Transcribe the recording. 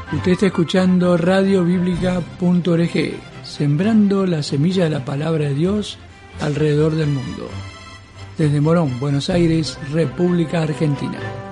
Usted está escuchando radiobíblica.org, sembrando la semilla de la palabra de Dios alrededor del mundo. Desde Morón, Buenos Aires, República Argentina.